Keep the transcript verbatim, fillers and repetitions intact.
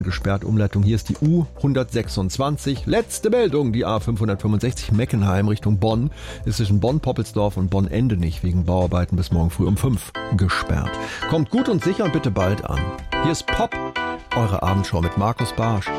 gesperrt. Umleitung hier ist die U hundertsechsundzwanzig. Letzte Meldung, die A fünfhundertfünfundsechzig Meckenheim Richtung Bonn ist zwischen Bonn-Poppelsdorf und Bonn-Endenich wegen Bauarbeiten bis morgen früh um fünf gesperrt. Kommt gut und sicher und bitte bald an. Hier ist Pop, eure Abendschau mit Markus Barsch.